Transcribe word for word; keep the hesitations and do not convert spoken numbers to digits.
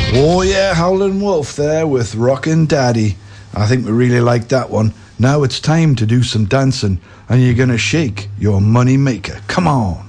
Oh yeah, Howlin' Wolf there with Rockin' Daddy. I think we really like that one. Now it's time to do some dancing, and you're gonna shake your money maker. Come on.